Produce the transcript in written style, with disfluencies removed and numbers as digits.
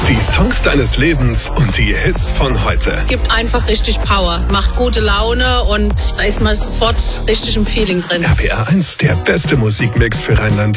Die Songs deines Lebens und die Hits von heute. Gibt einfach richtig Power, macht gute Laune und da ist man sofort richtig im Feeling drin. RPR 1, der beste Musikmix für Rheinland